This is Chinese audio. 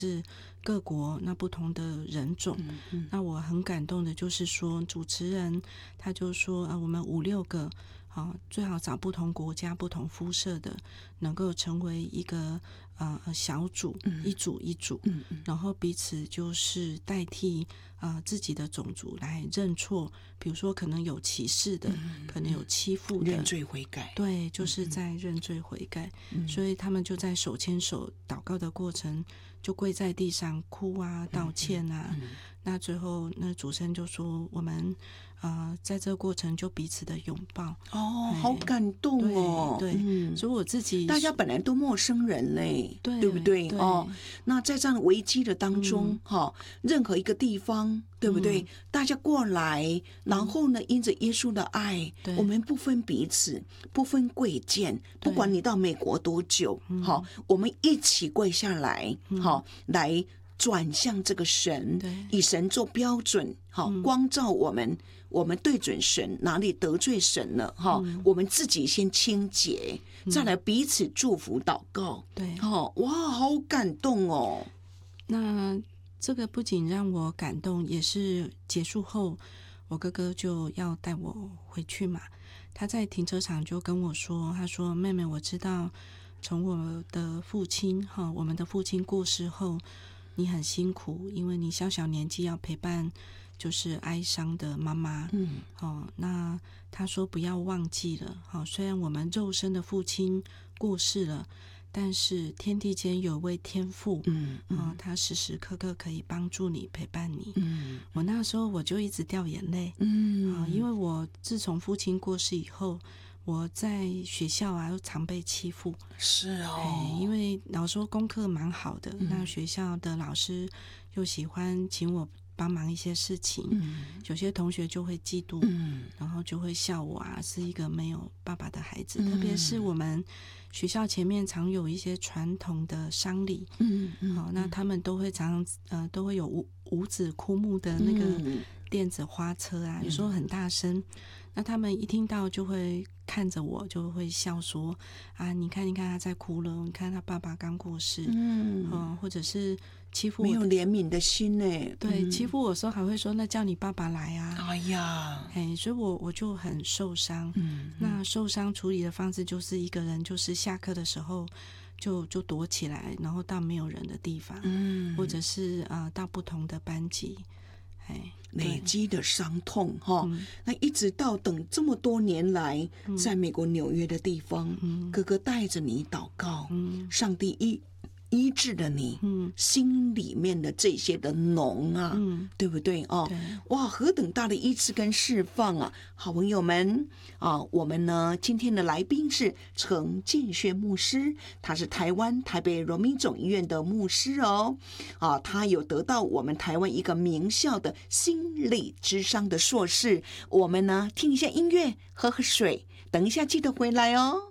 各国那不同的人种。那我很感动的就是说，主持人他就说我们5-6个最好找不同国家不同肤色的，能够成为一个小组，一组一组，然后彼此就是代替自己的种族来认错，比如说可能有歧视的，可能有欺负的， 认罪悔改。 对，就是在认罪悔改。所以他们就在手牵手祷告的过程，就跪在地上哭啊，道歉啊。那最后那主持人就说，我们在这个过程就彼此的拥抱。 好感动哦。 对，所以我自己， 大家本来都陌生人嘞，对不对？那在这样的危机的当中，任何一个地方，对不对？大家过来，然后呢，因着耶稣的爱，我们不分彼此，不分贵贱，不管你到美国多久，我们一起跪下来，来转向这个神，以神做标准，光照我们。我们对准神，哪里得罪神了？我们自己先清洁，再来彼此祝福祷告。 对， 哇，好感动哦！ 那这个不仅让我感动，也是结束后，我哥哥就要带我回去嘛。他在停车场就跟我说，他说：“妹妹，我知道从我的父亲我们的父亲过世后，你很辛苦，因为你小年纪要陪伴。”就是哀伤的妈妈，那他说不要忘记了，虽然我们肉身的父亲过世了，但是天地间有位天父，他时时刻刻可以帮助你，陪伴你。我那时候我就一直掉眼泪，因为我自从父亲过世以后，我在学校又常被欺负。 是哦， 因为老师说功课蛮好的，那学校的老师又喜欢请我帮忙一些事情，有些同学就会嫉妒，然后就会笑我是一个没有爸爸的孩子，特别是我们学校前面常有一些传统的丧礼，那他们都会都会有五子枯木的那个电子花车有时候很大声，那他们一听到就会看着我，就会笑说你看他在哭了，你看他爸爸刚过世，或者是欺负我， 没有怜悯的心呢。 对，欺负我的时候还会说那叫你爸爸来哎呀， 所以我就很受伤。那受伤处理的方式就是一个人就是下课的时候就躲起来，然后到没有人的地方，或者是到不同的班级。 累积的伤痛那一直到等这么多年来，在美国纽约的地方，哥哥带着你祷告，上帝医治了你心里面的这些的脓对不对对，哇，何等大的医治跟释放好朋友们我们呢今天的来宾是陈建轩牧师，他是台湾台北荣民总医院的牧师他有得到我们台湾一个名校的心理諮商的硕士。我们呢听一下音乐，喝水，等一下记得回来哦。